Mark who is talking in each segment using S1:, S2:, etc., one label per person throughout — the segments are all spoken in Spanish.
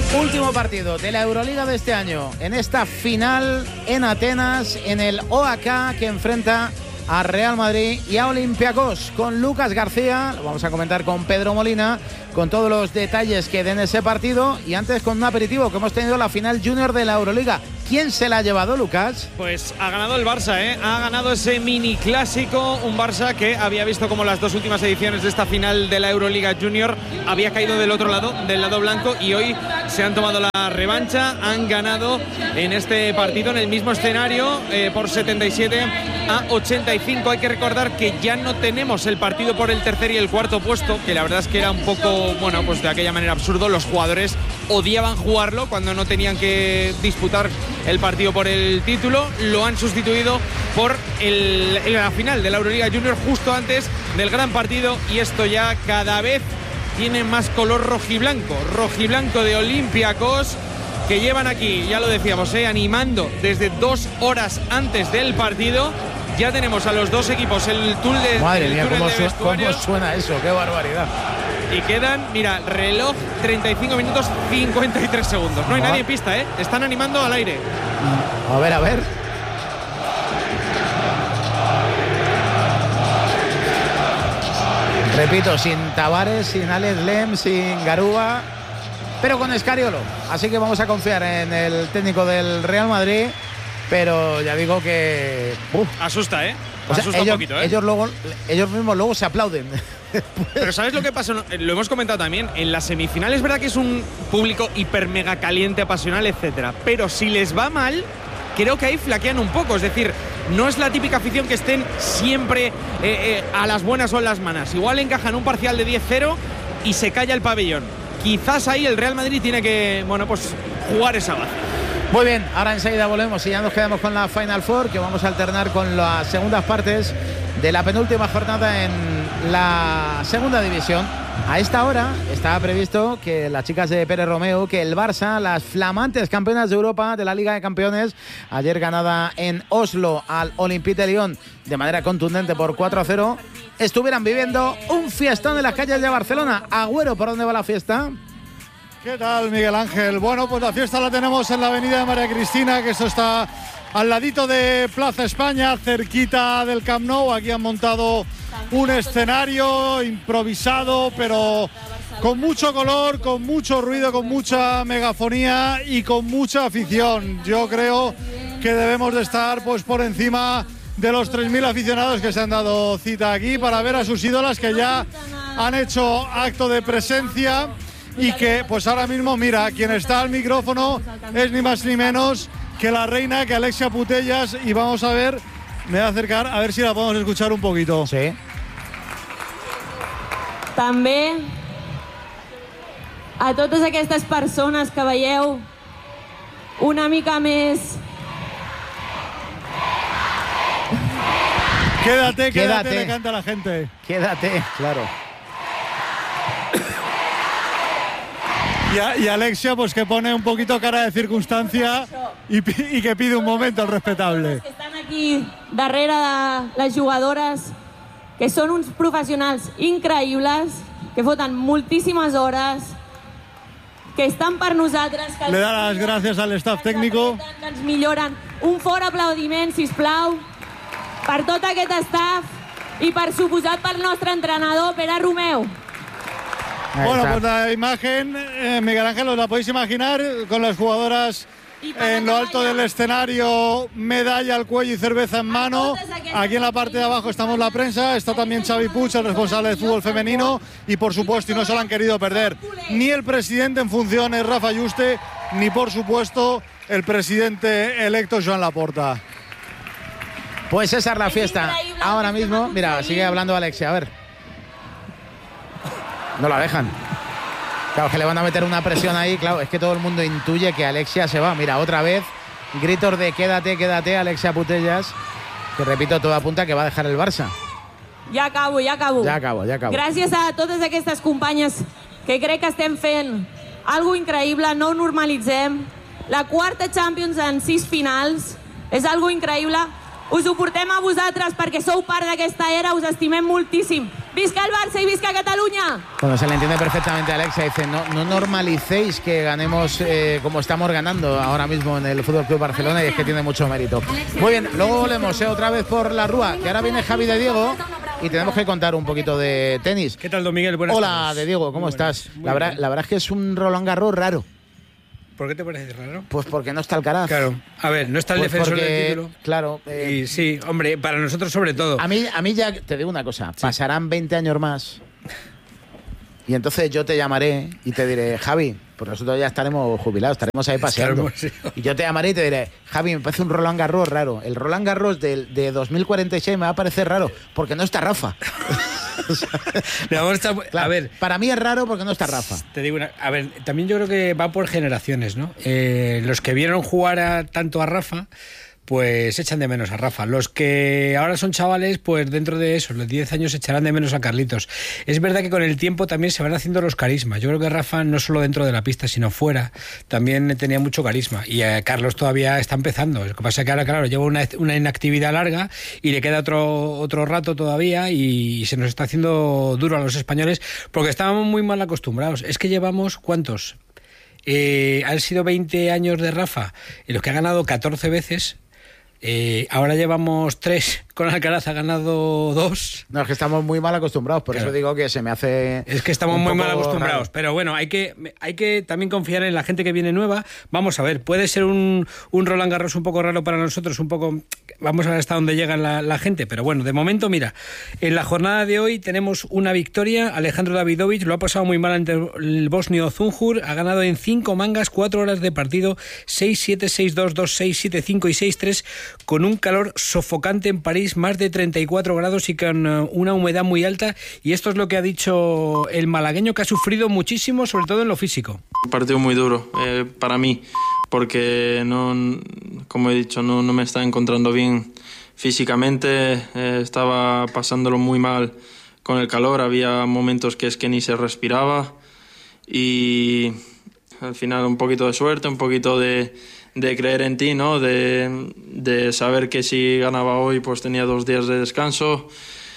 S1: Último partido de la Euroliga de este año, en esta final en Atenas, en el OAK, que enfrenta a Real Madrid y a Olympiacos, con Lucas García. Lo vamos a comentar con Pedro Molina, con todos los detalles que den ese partido, y antes con un aperitivo que hemos tenido la final junior de la Euroliga. ¿Quién se la ha llevado, Lucas?
S2: Pues ha ganado el Barça, ha ganado ese mini clásico, un Barça que había visto como las dos últimas ediciones de esta final de la Euroliga Junior había caído del otro lado, del lado blanco, y hoy se han tomado la revancha, han ganado en este partido, en el mismo escenario, por 77-85. Hay que recordar que ya no tenemos el partido por el tercer y el cuarto puesto, que la verdad es que era un poco, bueno, pues de aquella manera absurdo. Los jugadores odiaban jugarlo cuando no tenían que disputar el partido por el título. Lo han sustituido por la final de la Euroliga Junior justo antes del gran partido, y esto ya cada vez tiene más color rojiblanco de Olympiacos, que llevan aquí, ya lo decíamos, animando desde 2 horas antes del partido. Ya tenemos a los dos equipos el túnel de
S1: Madre mía, ¿cómo suena eso? ¡Qué barbaridad!
S2: Y quedan, mira, reloj 35 minutos 53 segundos. No hay nadie en pista, Están animando al aire.
S1: A ver. Repito, sin Tavares, sin Alex Lem, sin Garúa, pero con Escariolo. Así que vamos a confiar en el técnico del Real Madrid. Pero ya digo que
S2: asusta,
S1: asusta un poquito, ellos mismos luego se aplauden.
S2: Pero ¿sabes lo que pasa? Lo hemos comentado también. En las semifinales es verdad que es un público hiper mega caliente, apasional, etcétera. Pero si les va mal, creo que ahí flaquean un poco. Es decir, no es la típica afición que estén siempre a las buenas o en las malas. Igual encajan un parcial de 10-0 y se calla el pabellón. Quizás ahí el Real Madrid tiene que, jugar esa base.
S1: Muy bien, ahora enseguida volvemos y ya nos quedamos con la Final Four, que vamos a alternar con las segundas partes de la penúltima jornada en la segunda división. A esta hora estaba previsto que las chicas de Pérez Romeu, que el Barça, las flamantes campeonas de Europa de la Liga de Campeones, ayer ganada en Oslo al Olympique de Lyon de manera contundente por 4-0, estuvieran viviendo un fiestón en las calles de Barcelona. Agüero, ¿por dónde va la fiesta?
S3: ¿Qué tal, Miguel Ángel? Bueno, pues la fiesta la tenemos en la avenida de María Cristina, que esto está al ladito de Plaza España, cerquita del Camp Nou. Aquí han montado un escenario improvisado, pero con mucho color, con mucho ruido, con mucha megafonía y con mucha afición. Yo creo que debemos de estar pues por encima de los 3.000 aficionados que se han dado cita aquí para ver a sus ídolas, que ya han hecho acto de presencia. Y que pues ahora mismo, mira, quien está al micrófono es ni más ni menos que la reina, que Alexia Putellas, y vamos a ver, me voy a acercar a ver si la podemos escuchar un poquito.
S1: Sí.
S4: També a totes aquestes persones que veieu una mica més.
S3: Quédate, le canta la gente.
S1: Quédate, claro.
S3: Y Alexia, pues que pone un poquito cara de circunstancia y que pide un momento al respetable.
S4: Que estan aquí darrere de les jugadores, que són uns professionals increïbles, que foten moltíssimes hores, que estan per nosaltres. Que
S3: le da las gracias al staff técnico.
S4: Que ens milloren. Un fort aplaudiment, sisplau, per tot aquest staff i per suposat pel nostre entrenador, Pere Romeu.
S3: Bueno, pues la imagen, Miguel Ángel, os la podéis imaginar, con las jugadoras en lo alto del escenario, medalla al cuello y cerveza en mano. Aquí en la parte de abajo estamos la prensa, está también Xavi Puig, el responsable de fútbol femenino, y por supuesto, y no se lo han querido perder, ni el presidente en funciones, Rafa Yuste, ni por supuesto el presidente electo, Joan Laporta.
S1: Pues esa es la fiesta. Ahora mismo, mira, sigue hablando Alexia, a ver. No la dejan. Claro, que le van a meter una presión ahí. Claro, es que todo el mundo intuye que Alexia se va. Mira, otra vez, gritos de quédate, quédate, Alexia Putellas, que repito, todo apunta que va a dejar el Barça.
S4: Ja acabo. Gràcies a totes aquestes companyes, que crec que estem fent algo increïble, no ho normalitzem. La quarta Champions en 6 finals és algo increïble. Us ho portem a vosaltres perquè sou part d'aquesta era, us estimem moltíssim. Visca el Barça y visca Cataluña.
S1: Bueno, se le entiende perfectamente a Alexia. Dice, no normalicéis que ganemos como estamos ganando ahora mismo en el Fútbol Club Barcelona, y es que tiene mucho mérito. Muy bien, luego volvemos otra vez por la Rúa, que ahora viene Javi de Diego y tenemos que contar un poquito de tenis.
S5: ¿Qué tal, don Miguel? Buenas
S1: Hola,
S5: tardes.
S1: de Diego, ¿cómo estás? La verdad es que es un Roland Garros raro.
S5: ¿Por qué te parece raro?
S1: Pues porque no está Alcaraz.
S5: Claro, a ver, no está el
S1: Pues
S5: defensor
S1: porque,
S5: del título.
S1: Claro.
S5: Y sí, hombre, para nosotros sobre todo.
S1: A mí ya te digo una cosa, pasarán 20 años más y entonces yo te llamaré y te diré, Javi, pues nosotros ya estaremos jubilados, estaremos ahí paseando. Y yo te llamaré y te diré, Javi, me parece un Roland Garros raro. El Roland Garros de 2046 me va a parecer raro porque no está Rafa.
S5: Claro, a ver,
S1: para mí es raro porque no está Rafa.
S5: Te digo a ver, también yo creo que va por generaciones, ¿no? Los que vieron jugar tanto a Rafa, pues echan de menos a Rafa. Los que ahora son chavales, pues dentro de eso, los 10 años echarán de menos a Carlitos. Es verdad que con el tiempo también se van haciendo los carismas. Yo creo que Rafa, no solo dentro de la pista, sino fuera, también tenía mucho carisma. Y Carlos todavía está empezando. Lo que pasa es que ahora, claro, lleva una inactividad larga y le queda otro rato todavía, y se nos está haciendo duro a los españoles porque estábamos muy mal acostumbrados. Es que llevamos, ¿cuántos? Han sido 20 años de Rafa, en los que ha ganado 14 veces. Ahora llevamos 3, con Alcaraz ha ganado 2.
S1: No, es que estamos muy mal acostumbrados, por eso digo que se me hace...
S5: Es que estamos muy mal acostumbrados, raro. Pero bueno, hay que también confiar en la gente que viene nueva. Vamos a ver, puede ser un Roland Garros un poco raro para nosotros, un poco... Vamos a ver hasta dónde llega la gente, pero bueno, de momento, mira, en la jornada de hoy tenemos una victoria. Alejandro Davidovich lo ha pasado muy mal ante el bosnio Zunjur, ha ganado en 5 mangas, 4 horas de partido, 6-7, 6-2, 2-6, 7-5 y 6-3, con un calor sofocante en París, más de 34 grados y con una humedad muy alta, y esto es lo que ha dicho el malagueño, que ha sufrido muchísimo, sobre todo en lo físico.
S6: Un partido muy duro para mí, porque como he dicho, no me está encontrando bien físicamente, estaba pasándolo muy mal con el calor, había momentos que es que ni se respiraba, y al final un poquito de suerte, un poquito de creer en ti, ¿no? De saber que si ganaba hoy pues tenía 2 días de descanso,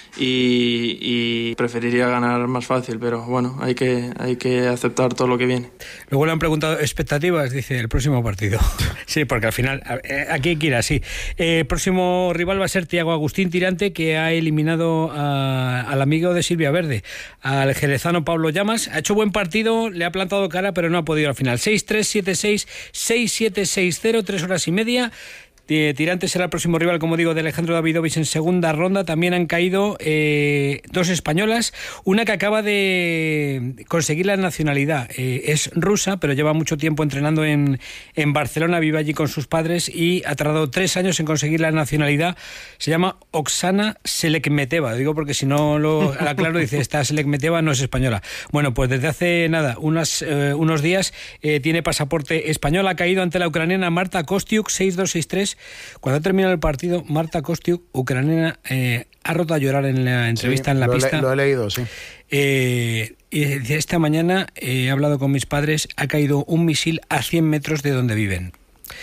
S6: y preferiría ganar más fácil, pero bueno, hay que aceptar todo lo que viene.
S5: Luego le han preguntado expectativas, dice, el próximo partido. Sí, porque al final aquí hay que ir así. El próximo rival va a ser Thiago Agustín Tirante, que ha eliminado al amigo de Silvia Verde, al jerezano Pablo Llamas. Ha hecho buen partido, le ha plantado cara, pero no ha podido al final. 6-3, 7-6, 6-7, 6-0, 3 horas y media. Tirante será el próximo rival, como digo, de Alejandro Davidovich en segunda ronda. También han caído 2 españolas, una que acaba de conseguir la nacionalidad. Es rusa, pero lleva mucho tiempo entrenando en Barcelona, vive allí con sus padres y ha tardado 3 años en conseguir la nacionalidad. Se llama Oksana Selekmeteva, digo porque si no lo aclaro, dice, esta Selekmeteva no es española. Bueno, pues desde hace unos días tiene pasaporte español. Ha caído ante la ucraniana Marta Kostyuk, 6-2, 6-3. Cuando ha terminado el partido, Marta Kostyuk, ucraniana, ha roto a llorar en la entrevista en la pista.
S1: Lo he leído, sí.
S5: Y esta mañana he hablado con mis padres, ha caído un misil a 100 metros de donde viven.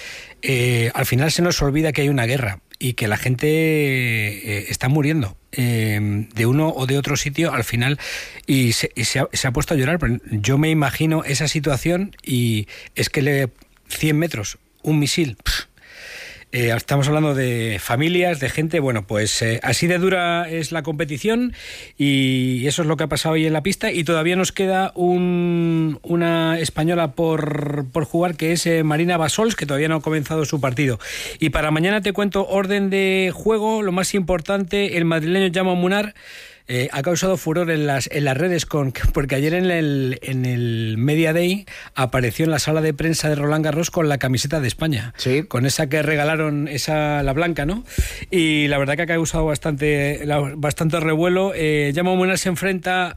S5: Al final se nos olvida que hay una guerra y que la gente está muriendo de uno o de otro sitio al final, y se ha puesto a llorar. Pero yo me imagino esa situación, y es que 100 metros, un misil... estamos hablando de familias, de gente. Bueno, pues así de dura es la competición, y eso es lo que ha pasado hoy en la pista, y todavía nos queda una española por jugar, que es Marina Basols, que todavía no ha comenzado su partido. Y para mañana te cuento orden de juego. Lo más importante, el madrileño Jaume Munar ha causado furor en las redes porque ayer en el Media Day apareció en la sala de prensa de Roland Garros con la camiseta de España,
S1: sí,
S5: con esa que regalaron, la blanca, ¿no? Y la verdad que ha causado bastante revuelo. Jaume Munar se enfrenta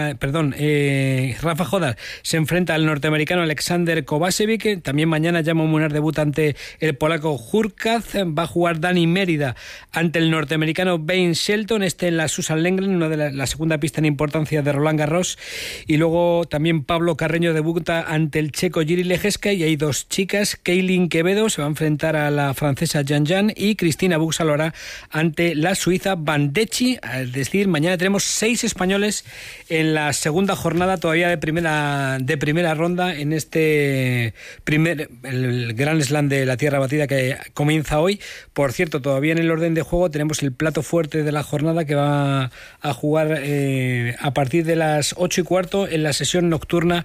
S5: Rafa Jodar se enfrenta al norteamericano Alexander Kovacevic. También mañana Jaume Munar debuta ante el polaco Hurkacz. Va a jugar Dani Mérida ante el norteamericano Ben Shelton, en la Susan Lenglen, una de la segunda pista en importancia de Roland Garros. Y luego también Pablo Carreño debuta ante el checo Jiří Lehecka, y hay dos chicas, Kaylin Quevedo se va a enfrentar a la francesa Yan Yan, y Cristina Buxa lo hará ante la suiza Bandecchi. Es decir, mañana tenemos 6 españoles en la segunda jornada todavía de primera ronda en este el Grand Slam de la Tierra Batida que comienza hoy. Por cierto, todavía en el orden de juego tenemos el plato fuerte de la jornada, que va a jugar a partir de las 8:15 en la sesión nocturna.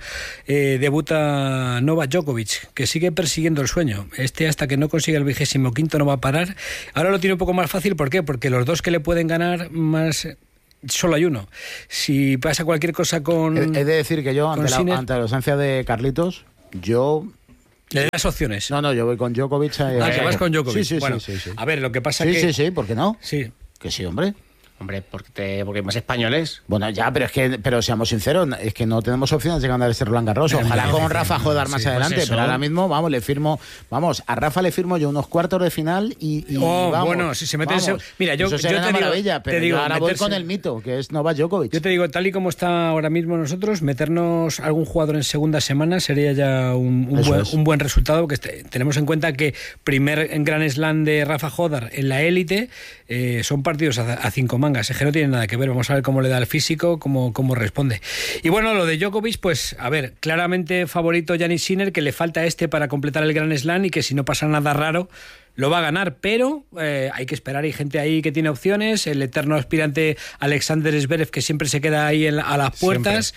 S5: Debuta Novak Djokovic, que sigue persiguiendo el sueño. Hasta que no consiga el 25º no va a parar. Ahora lo tiene un poco más fácil. ¿Por qué? Porque los dos que le pueden ganar más... Solo hay uno. Si pasa cualquier cosa con...
S1: He de decir que yo, ante la ausencia de Carlitos, yo...
S5: ¿Le das opciones?
S1: No, yo voy con Djokovic.
S5: Que vas con Djokovic.
S1: Sí.
S5: Bueno, sí. A ver, lo que pasa
S1: que... Sí, ¿por qué no?
S5: Sí.
S1: Que sí, hombre.
S7: Hombre, porque hay más españoles.
S1: Bueno, ya, pero seamos sinceros, es que no tenemos opciones de ganar este Roland Garros. Ojalá con Rafa Jodar más adelante, pues pero ahora mismo, a Rafa le firmo yo unos cuartos de final y vamos.
S5: Bueno, si se mete mira, yo
S1: sería una maravilla, pero yo ahora voy con el mito, que es Novak Djokovic.
S5: Yo te digo, tal y como está ahora mismo nosotros, meternos algún jugador en segunda semana sería ya un buen resultado, porque tenemos en cuenta que primer Grand Slam de Rafa Jodar en la élite, son partidos a 5 mangas, es que no tiene nada que ver. Vamos a ver cómo le da el físico, cómo responde. Y bueno, lo de Djokovic, pues a ver, claramente favorito Jannik Sinner, que le falta para completar el Grand Slam, y que si no pasa nada raro lo va a ganar, pero hay que esperar. Hay gente ahí que tiene opciones, el eterno aspirante Alexander Zverev, que siempre se queda ahí a las puertas.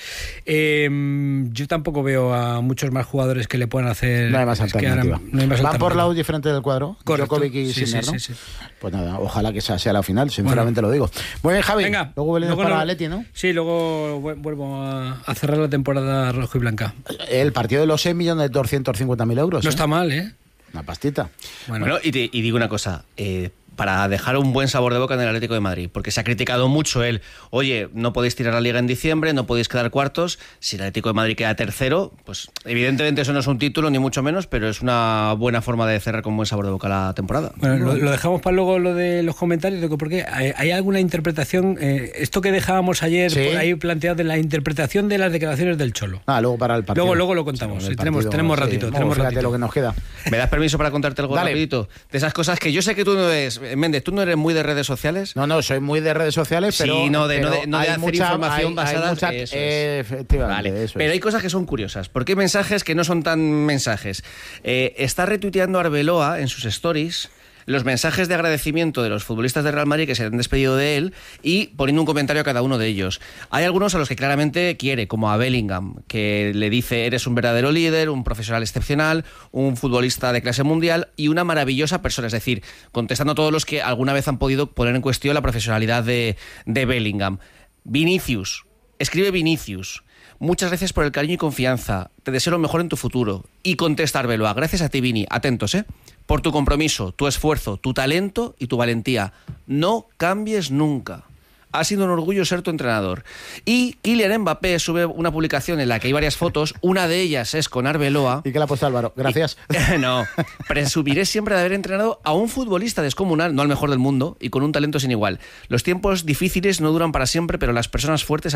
S5: Yo tampoco veo a muchos más jugadores que le puedan hacer...
S1: No hay más alternativa. Van por lados diferentes del cuadro.
S5: Correcto.
S1: Djokovic y Sinner, ¿no?
S5: Sí.
S1: Pues nada, ojalá que sea la final, sinceramente lo digo. Muy bien, Javi.
S5: Venga,
S1: luego volvemos para Atleti, ¿no?
S5: Sí, luego vuelvo a cerrar la temporada rojo y blanca.
S1: El partido de los 6.250.000 euros.
S5: No está mal, ¿eh?
S1: Una pastita.
S7: Bueno, y digo una cosa, para dejar un buen sabor de boca en el Atlético de Madrid, porque se ha criticado mucho oye, no podéis tirar la Liga en diciembre, no podéis quedar cuartos. Si el Atlético de Madrid queda tercero, pues evidentemente eso no es un título ni mucho menos, pero es una buena forma de cerrar con buen sabor de boca la temporada.
S5: Bueno, lo dejamos para luego, lo de los comentarios, porque hay alguna interpretación, esto que dejábamos ayer por ahí planteado, de la interpretación de las declaraciones del Cholo.
S1: Luego para el partido.
S5: Luego lo contamos, tenemos ratito.
S1: Fíjate lo que nos queda.
S7: ¿Me das permiso para contarte algo rapidito? De esas cosas que yo sé que tú no eres... Méndez, ¿tú no eres muy de redes sociales?
S1: No, soy muy de redes sociales, pero...
S7: Sí, no de hacer información basada...
S1: Efectivamente,
S7: vale.
S1: Eso
S7: pero hay cosas que son curiosas, porque hay mensajes que no son tan mensajes. Está retuiteando Arbeloa en sus stories los mensajes de agradecimiento de los futbolistas de Real Madrid que se han despedido de él, y poniendo un comentario a cada uno de ellos. Hay algunos a los que claramente quiere, como a Bellingham, que le dice: eres un verdadero líder, un profesional excepcional, un futbolista de clase mundial y una maravillosa persona. Es decir, contestando a todos los que alguna vez han podido poner en cuestión la profesionalidad de Bellingham. Vinicius, escribe Vinicius: muchas gracias por el cariño y confianza, te deseo lo mejor en tu futuro. Y contesta Arbeloa: gracias a ti, Vini, atentos, por tu compromiso, tu esfuerzo, tu talento y tu valentía. No cambies nunca. Ha sido un orgullo ser tu entrenador. Y Kylian Mbappé sube una publicación en la que hay varias fotos. Una de ellas es con Arbeloa.
S1: ¿Y qué le ha puesto Álvaro? Gracias.
S7: No, presumiré siempre de haber entrenado a un futbolista descomunal, no al mejor del mundo, y con un talento sin igual. Los tiempos difíciles no duran para siempre, pero las personas fuertes,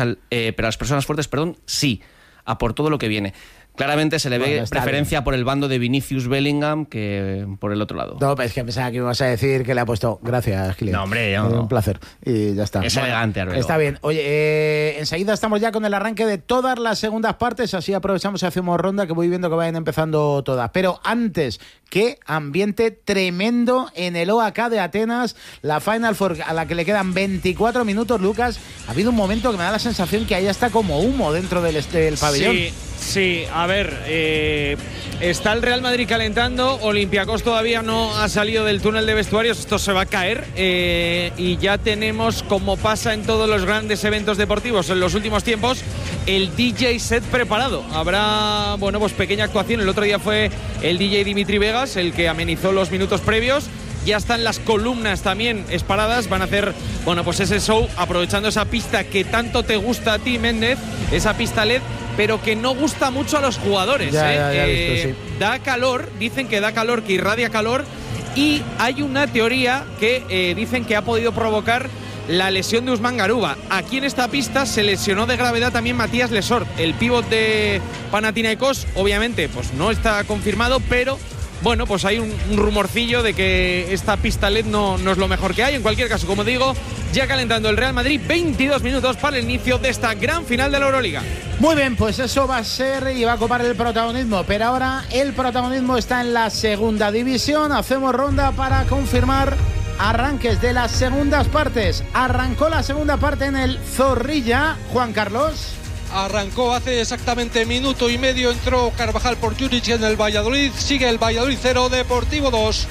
S7: sí, a por todo lo que viene. Claramente se le ve preferencia por el bando de Vinicius Bellingham que por el otro lado.
S1: No, pero es que pensaba que ibas a decir que le ha puesto gracias, Kylian.
S7: No, hombre,
S1: un placer. Y ya está.
S7: Es elegante, Arbeloa.
S1: Está bien. Oye, enseguida estamos ya con el arranque de todas las segundas partes, así aprovechamos y hacemos ronda, que voy viendo que vayan empezando todas. Pero antes, qué ambiente tremendo en el OAK de Atenas, la Final Four a la que le quedan 24 minutos, Lucas. Ha habido un momento que me da la sensación que ahí está como humo dentro del pabellón.
S2: Sí, a ver, está el Real Madrid calentando, Olympiacos todavía no ha salido del túnel de vestuarios, esto se va a caer, y ya tenemos, como pasa en todos los grandes eventos deportivos en los últimos tiempos, el DJ set preparado. Habrá, pues pequeña actuación. El otro día fue el DJ Dimitri Vegas el que amenizó los minutos previos. Ya están las columnas también esparadas. Van a hacer, pues ese show aprovechando esa pista que tanto te gusta a ti, Méndez, esa pista LED, pero que no gusta mucho a los jugadores.
S1: Ya visto, sí.
S2: Da calor, dicen que da calor, que irradia calor, y hay una teoría que dicen que ha podido provocar la lesión de Usman Garuba. Aquí en esta pista se lesionó de gravedad también Matías Lesort, el pívot de Panathinaikos. Obviamente pues no está confirmado, pero bueno, pues hay un rumorcillo de que esta pista LED no es lo mejor que hay. En cualquier caso, como digo, ya calentando el Real Madrid, 22 minutos para el inicio de esta gran final de la Euroliga.
S1: Muy bien, pues eso va a ser y va a ocupar el protagonismo, pero ahora el protagonismo está en la segunda división. Hacemos ronda para confirmar arranques de las segundas partes. Arrancó la segunda parte en el Zorrilla, Juan Carlos.
S8: Arrancó hace exactamente minuto y medio, entró Carvajal por Juric en el Valladolid, sigue el Valladolid 0, Deportivo 2.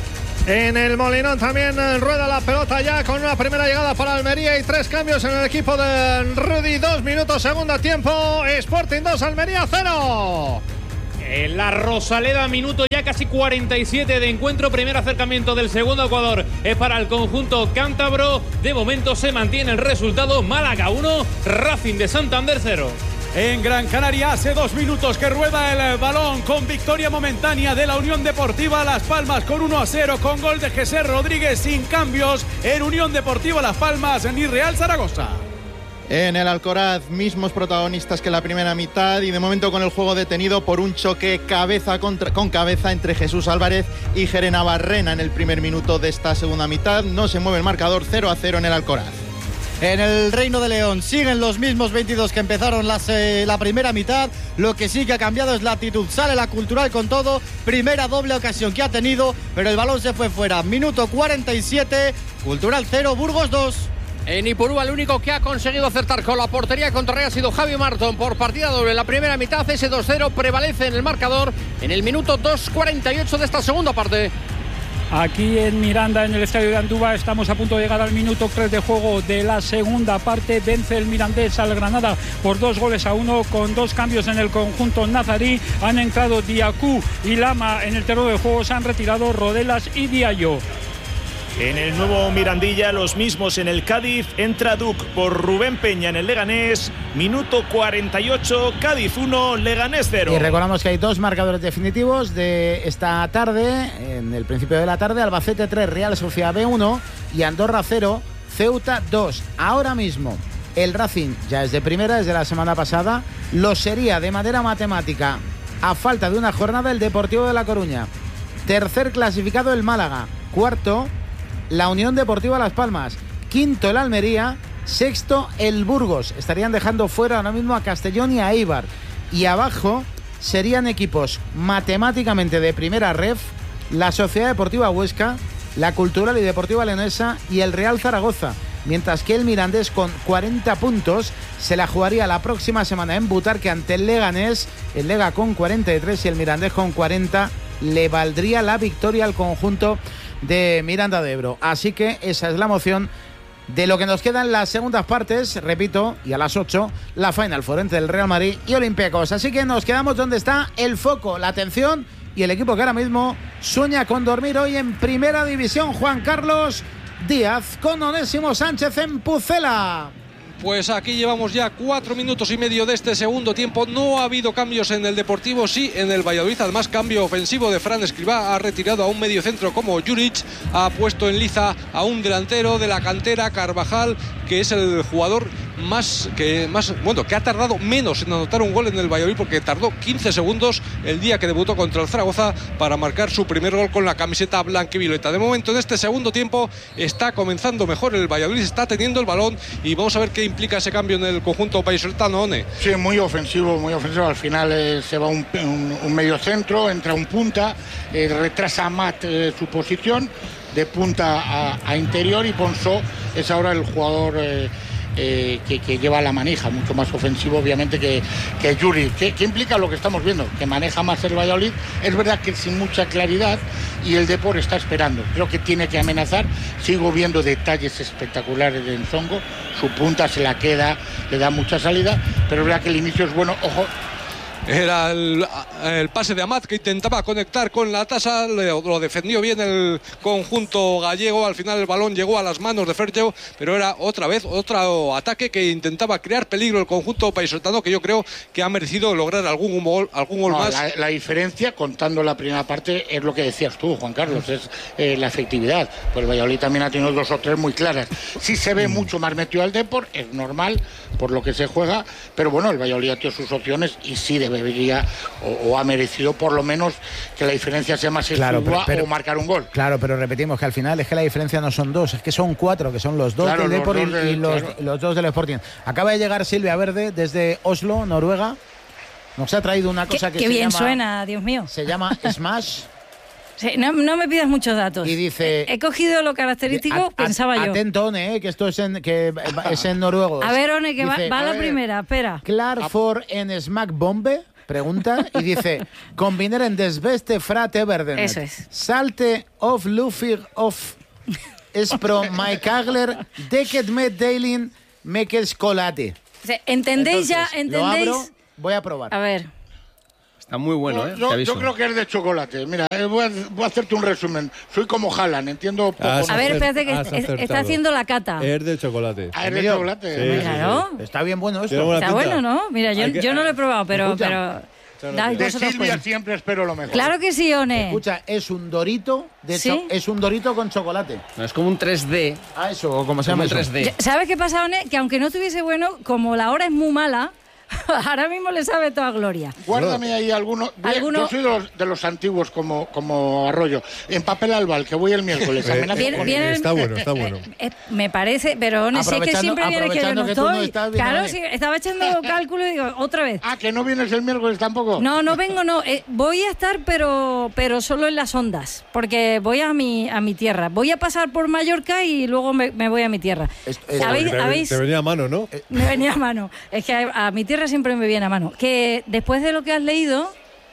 S3: En el Molinón también rueda la pelota ya con una primera llegada para Almería y 3 cambios en el equipo de Rudy. 2 minutos, segunda tiempo, Sporting 2, Almería 0.
S9: En la Rosaleda, minuto ya casi 47 de encuentro. Primer acercamiento del segundo Ecuador es para el conjunto cántabro. De momento se mantiene el resultado. Málaga 1, Racing de Santander 0.
S10: En Gran Canaria hace 2 minutos que rueda el balón con victoria momentánea de la Unión Deportiva Las Palmas con 1-0 con gol de José Rodríguez sin cambios en Unión Deportiva Las Palmas ni Real Zaragoza.
S11: En el Alcoraz, mismos protagonistas que la primera mitad y de momento con el juego detenido por un choque cabeza con cabeza entre Jesús Álvarez y Jere Navarrena en el primer minuto de esta segunda mitad. No se mueve el marcador, 0-0 en el Alcoraz.
S12: En el Reino de León siguen los mismos 22 que empezaron la primera mitad. Lo que sí que ha cambiado es la actitud. Sale la Cultural con todo. Primera doble ocasión que ha tenido, pero el balón se fue fuera. Minuto 47, Cultural 0, Burgos 2.
S13: En Ipurúa el único que ha conseguido acertar con la portería contraria ha sido Javi Marton por partida doble. En la primera mitad ese 2-0 prevalece en el marcador en el minuto 2:48 de esta segunda parte.
S5: Aquí en Miranda, en el estadio de Andúba, estamos a punto de llegar al minuto 3 de juego de la segunda parte. Vence el Mirandés al Granada por 2-1 con 2 cambios en el conjunto nazarí. Han entrado Diacú y Lama en el terreno de juego. Se han retirado Rodelas y Diallo.
S10: En el nuevo Mirandilla, los mismos en el Cádiz. Entra Duc por Rubén Peña en el Leganés. Minuto 48, Cádiz 1, Leganés 0.
S1: Y recordamos que hay 2 marcadores definitivos de esta tarde. En el principio de la tarde, Albacete 3, Real Sociedad B1 y Andorra 0, Ceuta 2. Ahora mismo, el Racing ya es de primera desde la semana pasada. Lo sería de manera matemática a falta de una jornada el Deportivo de La Coruña. Tercer clasificado el Málaga. Cuarto, la Unión Deportiva Las Palmas. Quinto el Almería. Sexto el Burgos. Estarían dejando fuera ahora mismo a Castellón y a Eibar. Y abajo serían equipos matemáticamente de primera ref la Sociedad Deportiva Huesca, la Cultural y Deportiva Leonesa y el Real Zaragoza. Mientras que el Mirandés con 40 puntos se la jugaría la próxima semana en Butarque ante el Leganés. El Lega con 43 y el Mirandés con 40 le valdría la victoria al conjunto de Miranda de Ebro. Así que esa es la moción de lo que nos queda en las segundas partes, repito, y a las 8 la Final Four entre el Real Madrid y Olympiacos. Así que nos quedamos donde está el foco, la atención y el equipo que ahora mismo sueña con dormir hoy en Primera División. Juan Carlos Díaz con Onésimo Sánchez en Pucela.
S8: Pues aquí llevamos ya 4 minutos y medio de este segundo tiempo. No ha habido cambios en el Deportivo, sí en el Valladolid. Además, cambio ofensivo de Fran Escribá. Ha retirado a un mediocentro como Juric. Ha puesto en liza a un delantero de la cantera, Carvajal, que es el jugador que ha tardado menos en anotar un gol en el Valladolid, porque tardó 15 segundos el día que debutó contra el Zaragoza para marcar su primer gol con la camiseta blanquivioleta. De momento, en este segundo tiempo está comenzando mejor el Valladolid, está teniendo el balón y vamos a ver qué implica ese cambio en el conjunto vallisoletano, One.
S14: Sí, muy ofensivo, muy ofensivo. Al final se va un medio centro, entra un punta, retrasa a Matt su posición de punta a interior, y Ponsó es ahora el jugador que lleva la manija, mucho más ofensivo obviamente que Yuri. ¿Qué implica lo que estamos viendo? Que maneja más el Valladolid, es verdad que sin mucha claridad, y el Depor está esperando, creo que tiene que amenazar. Sigo viendo detalles espectaculares de Nsongo, su punta se la queda, le da mucha salida, pero es verdad que el inicio es bueno. Ojo,
S8: Era el pase de Amat que intentaba conectar con la tasa, lo defendió bien el conjunto gallego. Al final el balón llegó a las manos de Fergio, pero era otra vez otro ataque que intentaba crear peligro el conjunto paisotano, que yo creo que ha merecido lograr algún gol más.
S14: La diferencia, contando la primera parte, es lo que decías tú, Juan Carlos, es la efectividad. Pues el Valladolid también ha tenido 2 o 3 muy claras. Sí se ve mucho más metido al Depor, es normal por lo que se juega, pero bueno, el Valladolid ha tenido sus opciones y sí debería o ha merecido por lo menos que la diferencia sea más exigua o marcar un gol.
S1: Claro, pero repetimos que al final es que la diferencia no son 2, es que son 4, que son los 2 del Depor y los 2 del Sporting. Acaba de llegar Silvia Verde desde Oslo, Noruega. Nos ha traído una cosa que
S15: qué
S1: se
S15: bien
S1: llama,
S15: suena, Dios mío.
S1: Se llama Smash.
S15: Sí, no me pidas muchos datos.
S1: Y dice,
S15: he cogido lo característico, pensaba yo.
S1: Atento, One, que esto es en noruego.
S15: A ver, One, que dice, va la primera, espera.
S1: Klar for en Smack Bombe, pregunta, y dice, combineren des beste frate verden.
S15: Eso es.
S1: Salte of Lufig of Espro my Kagler, deket met Dailin mekes colate.
S15: ¿Entendéis?
S1: Entonces,
S15: ya? ¿Entendéis?
S1: Lo abro, voy a probar.
S15: A ver.
S7: Está muy bueno,
S14: Yo creo que es de chocolate. Mira, voy a hacerte un resumen. Soy como Haaland, entiendo poco.
S15: A ver, espérate, que está haciendo la cata.
S16: Es de chocolate.
S14: Es de chocolate.
S16: Sí,
S15: claro.
S1: Sí. Está bien bueno esto.
S15: Está bueno, ¿no? Mira, yo no lo he probado, pero
S14: de Silvia siempre espero lo mejor.
S15: Claro que sí, One.
S1: Escucha, es un dorito, es un dorito con chocolate.
S7: No, es como un 3D.
S1: Ah, eso, o como se llama eso.
S7: 3D.
S15: ¿Sabes qué pasa, One? Que aunque no estuviese bueno, como la hora es muy mala, ahora mismo le sabe toda gloria.
S14: Guárdame ahí alguno. Yo soy de los antiguos como Arroyo. En papel albal, que voy el miércoles.
S16: Está bueno.
S15: Me parece, pero no sé, es que siempre viene que yo no estoy. Claro, sí, estaba echando cálculo y digo, otra vez.
S14: Ah, que no vienes el miércoles tampoco.
S15: No vengo, no. Voy a estar, pero solo en las ondas, porque voy a mi tierra. Voy a pasar por Mallorca y luego me voy a mi tierra.
S16: Te venía a mano, ¿no?
S15: Me venía a mano. Es que a mi tierra siempre me viene a mano. Que después de lo que has leído,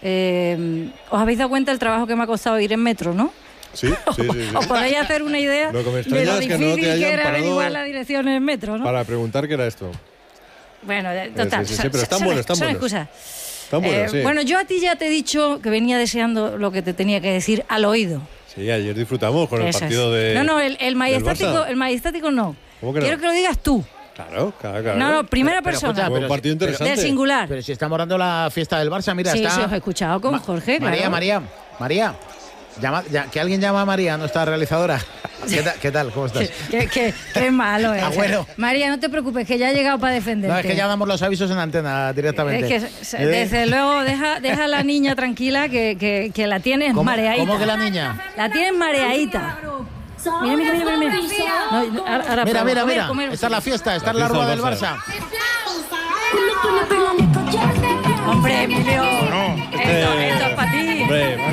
S15: os habéis dado cuenta del trabajo que me ha costado ir en metro, ¿no?
S16: Sí.
S15: Os podéis hacer una idea
S16: lo que me
S15: de lo
S16: es que
S15: difícil
S16: no te
S15: que era
S16: parado
S15: averiguar la dirección en el metro, ¿no?
S16: Para preguntar qué era esto.
S15: Bueno, total.
S16: Sí, pero están buenos.
S15: Son excusas.
S16: Están buenos, sí.
S15: Bueno, yo a ti ya te he dicho que venía deseando lo que te tenía que decir al oído.
S16: Sí, ayer disfrutamos con el partido de.
S15: No, el majestático no.
S16: ¿Cómo que no?
S15: Quiero que lo digas tú.
S16: Claro.
S15: No, primera persona.
S16: Un partido interesante.
S15: Del singular.
S1: Pero si estamos dando la fiesta del Barça, mira,
S15: sí,
S1: está.
S15: Sí, os he escuchado con Jorge.
S1: María. Que alguien llama a María, nuestra realizadora. ¿Qué tal? ¿Cómo estás?
S15: Qué malo es.
S1: Bueno.
S15: María, no te preocupes, que ya ha llegado para defenderte.
S1: No, es que ya damos los avisos en antena directamente.
S15: Es que, desde luego, deja a la niña tranquila, que la tienes mareadita.
S1: ¿Cómo que la niña?
S15: La tienes mareadita. Mira.
S1: No, mira. Esta es la fiesta, esta es la rueda del Barça.
S15: Hombre, Emilio. Esto es para ti.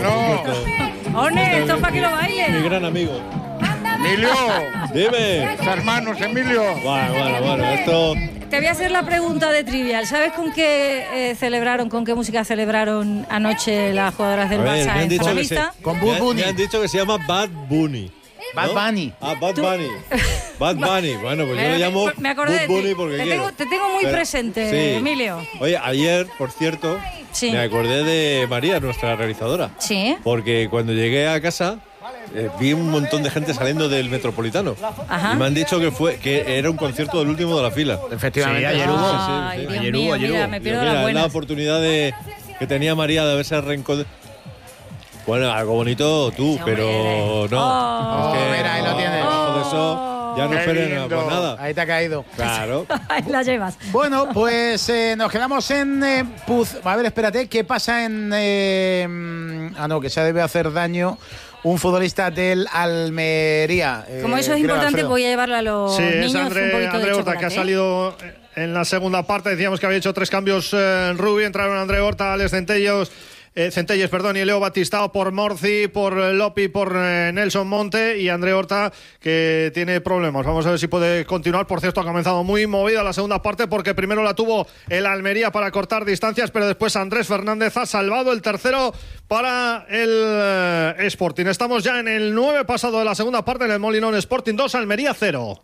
S15: Esto es para que lo bailes.
S16: Mi gran amigo.
S14: Emilio.
S16: Dime.
S14: Hermanos, Emilio.
S16: Bueno, esto.
S15: Te voy a hacer la pregunta de trivial. ¿Sabes con qué con qué música celebraron anoche las jugadoras del Barça en Futbolista?
S1: Con Bad Bunny.
S16: Me han dicho que se llama Bad Bunny.
S1: Bad Bunny.
S16: Bad Bunny. Bueno, pues yo le llamo Bad Bunny porque
S15: te tengo muy presente, sí. Emilio.
S16: Oye, ayer, por cierto, me acordé de María, nuestra realizadora.
S15: Sí.
S16: Porque cuando llegué a casa vi un montón de gente saliendo del Metropolitano.
S15: Ajá.
S16: Y me han dicho que era un concierto del último de la fila.
S1: Efectivamente.
S16: Sí, ayer hubo.
S15: Ayer hubo. Me pierdo las buenas.
S16: La oportunidad que tenía María de haberse reencontrado. Bueno, algo bonito tú, sí, pero no. Es que,
S1: mira, ahí lo tienes.
S16: De eso ya no esperen por nada.
S1: Ahí te ha caído.
S16: Claro.
S15: Ahí la llevas.
S1: Bueno, pues nos quedamos en A ver, espérate, ¿qué pasa en que se debe hacer daño un futbolista del Almería?
S15: Como eso es importante,
S1: Alfredo.
S15: voy a llevarla a los niños.
S3: Es André Horta, que ha salido en la segunda parte. Decíamos que había hecho 3 cambios en Rubí. Entraron André Horta, Alex Centelles, y Leo Batistao por Morci, por Lopi, por Nelson Monte y André Horta, que tiene problemas. Vamos a ver si puede continuar. Por cierto, ha comenzado muy movida la segunda parte porque primero la tuvo el Almería para cortar distancias, pero después Andrés Fernández ha salvado el tercero para el Sporting. Estamos ya en el 9 pasado de la segunda parte en el Molinón. Sporting 2, Almería 0.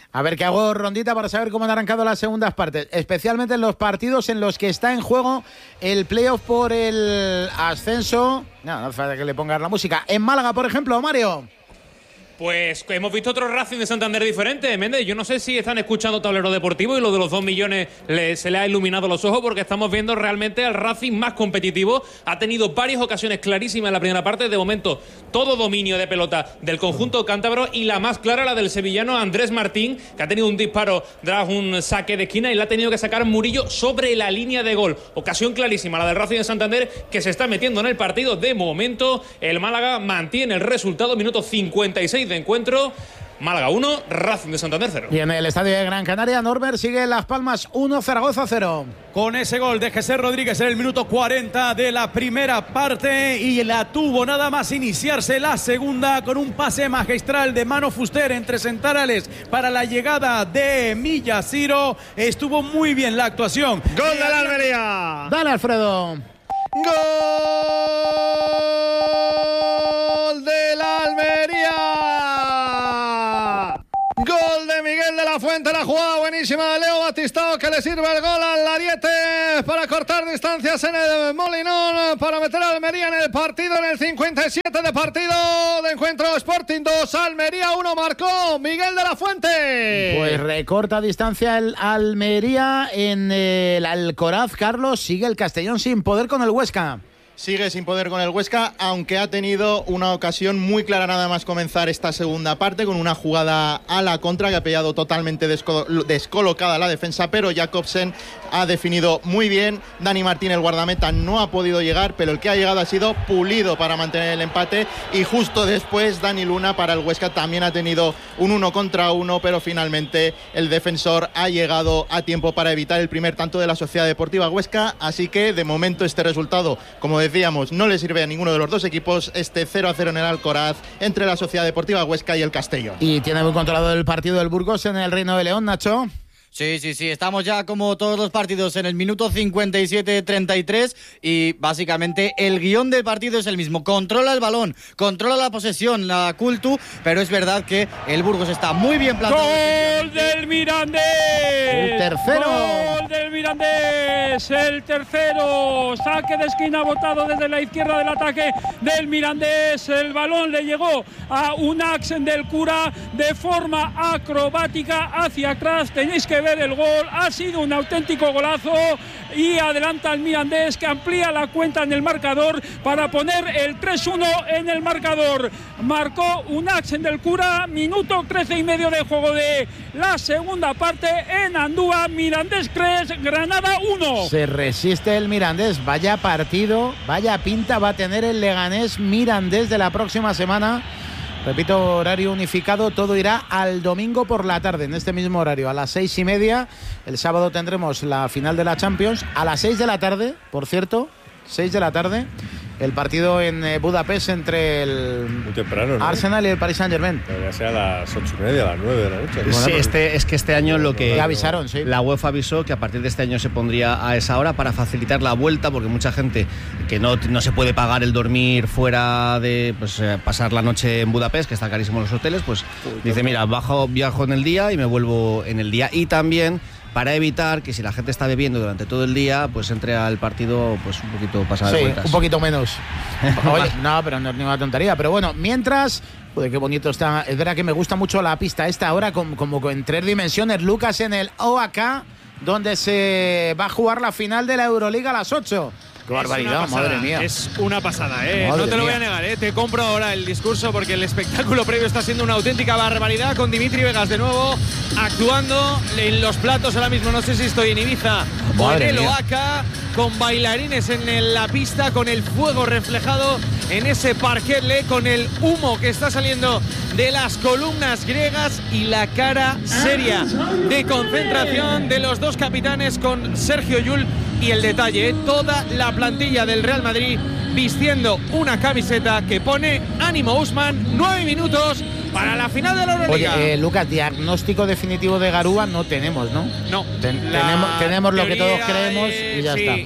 S1: A ver, que hago rondita para saber cómo han arrancado las segundas partes, especialmente en los partidos en los que está en juego el playoff por el ascenso. No hace falta que le pongas la música. En Málaga, por ejemplo, Mario.
S9: Pues hemos visto otro Racing de Santander diferente, Méndez. Yo no sé si están escuchando Tablero Deportivo y lo de los 2 millones se le ha iluminado los ojos, porque estamos viendo realmente al Racing más competitivo. Ha tenido varias ocasiones clarísimas en la primera parte. De momento, todo dominio de pelota del conjunto cántabro, y la más clara la del sevillano Andrés Martín, que ha tenido un disparo tras un saque de esquina y la ha tenido que sacar Murillo sobre la línea de gol. Ocasión clarísima la del Racing de Santander, que se está metiendo en el partido. De momento, el Málaga mantiene el resultado. Minuto 56 de encuentro. Málaga 1, Racing de Santander 0.
S1: Y en el estadio de Gran Canaria, Norbert sigue Las Palmas 1, Zaragoza 0.
S10: Con ese gol de Jesús Rodríguez en el minuto 40 de la primera parte, y la tuvo nada más iniciarse la segunda con un pase magistral de Mano Fuster entre centrales para la llegada de Millasiro. Estuvo muy bien la actuación.
S3: Gol de la Almería.
S1: Dale, Alfredo.
S3: Gol de la Almería. Gol de Miguel de la Fuente, la jugada buenísima de Leo Batistao, que le sirve el gol al Ariete para cortar distancias en el Molinón, para meter a Almería en el partido, en el 57 de partido de encuentro. Sporting 2, Almería 1, marcó Miguel de la Fuente.
S1: Pues recorta distancia el Almería en el Alcoraz. Carlos, sigue el Castellón sin poder con el Huesca.
S11: Sigue sin poder con el Huesca, aunque ha tenido una ocasión muy clara nada más comenzar esta segunda parte, con una jugada a la contra que ha pillado totalmente descolocada la defensa, pero Jakobsen ha definido muy bien. Dani Martín, el guardameta, no ha podido llegar, pero el que ha llegado ha sido Pulido para mantener el empate, y justo después Dani Luna para el Huesca también ha tenido un 1 contra 1, pero finalmente el defensor ha llegado a tiempo para evitar el primer tanto de la Sociedad Deportiva Huesca. Así que de momento este resultado, como decíamos, no le sirve a ninguno de los dos equipos, este 0-0 en el Alcoraz entre la Sociedad Deportiva Huesca y el Castellón.
S1: Y tiene muy controlado el partido del Burgos en el Reino de León, Nacho.
S12: Sí, estamos ya como todos los partidos en el minuto 57-33, y básicamente el guión del partido es el mismo. Controla el balón, controla la posesión, la Cultu, pero es verdad que el Burgos está muy bien plantado.
S10: ¡Gol del Mirandés!
S1: El tercero.
S10: ¡Gol del Mirandés! El tercero. Saque de esquina botado desde la izquierda del ataque del Mirandés. El balón le llegó a un Axen del Cura de forma acrobática hacia atrás. Tenéis que ver el gol, ha sido un auténtico golazo, y adelanta al Mirandés, que amplía la cuenta en el marcador para poner el 3-1 en el marcador. Marcó un Axen del Cura, minuto 13 y medio de juego de la segunda parte en Andúa. Mirandés 3, Granada 1.
S1: Se resiste el Mirandés, vaya partido, vaya pinta va a tener el Leganés Mirandés de la próxima semana. Repito, horario unificado, todo irá al domingo por la tarde, en este mismo horario, a las 6:30. El sábado tendremos la final de la Champions, a las 6 de la tarde, por cierto, 6 de la tarde. El partido en Budapest entre el
S16: muy temprano, ¿no?
S1: Arsenal y el Paris Saint-Germain.
S16: Debería ser a las 8:30, a las 9 de la noche.
S7: Sí, bueno, es que este año lo que
S1: avisaron, sí.
S7: La UEFA avisó que a partir de este año se pondría a esa hora para facilitar la vuelta, porque mucha gente que no se puede pagar el dormir fuera de pasar la noche en Budapest, que está carísimo en los hoteles, pues dice, mira, viajo en el día y me vuelvo en el día. Y también para evitar que si la gente está bebiendo durante todo el día, pues entre al partido pues un poquito pasada de vueltas.
S1: Un poquito menos. Oye, no, pero no es ninguna tontería. Pero bueno, mientras, joder, qué bonito está. Es verdad que me gusta mucho la pista esta ahora, como en 3 dimensiones. Lucas, en el OAK, donde se va a jugar la final de la Euroliga a las 8. Qué barbaridad, madre mía.
S2: Es una pasada, no te lo voy a negar, te compro ahora el discurso, porque el espectáculo previo está siendo una auténtica barbaridad, con Dimitri Vegas de nuevo actuando en los platos. Ahora mismo no sé si estoy en Ibiza o en el OAK, con bailarines en la pista, con el fuego reflejado en ese parquet, con el humo que está saliendo de las columnas griegas, y la cara seria de concentración de los dos capitanes, con Sergio Llull. Y el detalle, toda la plantilla del Real Madrid vistiendo una camiseta que pone ánimo Usman, 9 minutos para la final de la Euroliga.
S1: Oye, Lucas, diagnóstico definitivo de Garúa no tenemos, ¿no?
S2: No.
S1: Tenemos lo que todos creemos y ya está.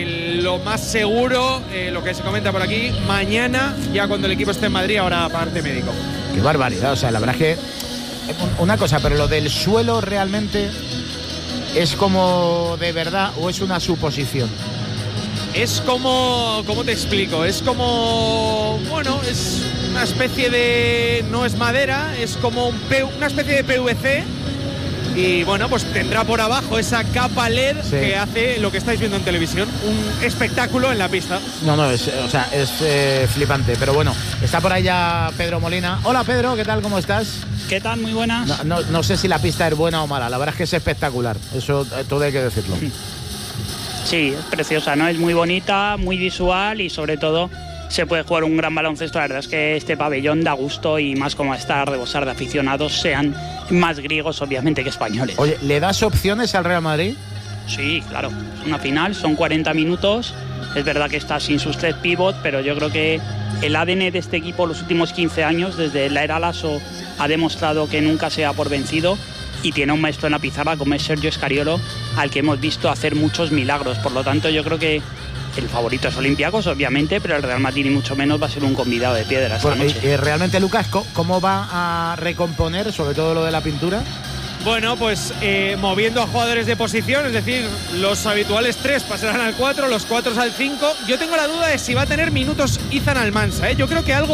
S2: Y lo más seguro, lo que se comenta por aquí, mañana, ya cuando el equipo esté en Madrid, ahora parte médico.
S1: Qué barbaridad, o sea, la verdad es que Una cosa, pero lo del suelo realmente es como de verdad o es una suposición.
S2: Es como, ¿cómo te explico? Es como, bueno, es una especie de, no es madera, es como una especie de PVC. Y bueno, pues tendrá por abajo esa capa LED que hace lo que estáis viendo en televisión, un espectáculo en la pista.
S1: No, es flipante. Pero bueno, está por ahí ya Pedro Molina. Hola Pedro, ¿qué tal? ¿Cómo estás?
S17: ¿Qué tal? Muy buenas.
S1: No sé si la pista es buena o mala, la verdad es que es espectacular, eso todo hay que decirlo.
S17: Sí, es preciosa, ¿no? Es muy bonita, muy visual y sobre todo se puede jugar un gran baloncesto. La verdad es que este pabellón da gusto y más como está a rebosar de aficionados, sean más griegos obviamente que españoles.
S1: Oye, ¿le das opciones al Real Madrid?
S17: Sí, claro, es una final, son 40 minutos, es verdad que está sin sus 3 pivot, pero yo creo que el ADN de este equipo los últimos 15 años, desde la era Lasso, ha demostrado que nunca se da por vencido y tiene un maestro en la pizarra como es Sergio Scariolo, al que hemos visto hacer muchos milagros. Por lo tanto, yo creo que el favorito es Olympiacos, obviamente, pero el Real Madrid ni mucho menos va a ser un convidado de piedra esta noche.
S1: Realmente, Lucas, ¿cómo va a recomponer, sobre todo lo de la pintura?
S2: Bueno, pues moviendo a jugadores de posición, es decir, los habituales 3 pasarán al 4, los 4 al 5. Yo tengo la duda de si va a tener minutos Izan Almansa, ¿eh? Yo creo que algo